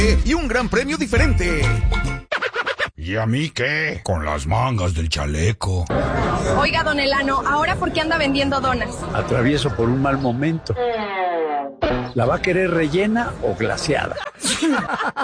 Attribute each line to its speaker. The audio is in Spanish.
Speaker 1: y un gran premio diferente.
Speaker 2: ¿Y a mí qué? Con las mangas del chaleco.
Speaker 3: Oiga, don Elano, ¿ahora por qué anda vendiendo donas?
Speaker 4: Atravieso por un mal momento. ¿La va a querer rellena o glaseada?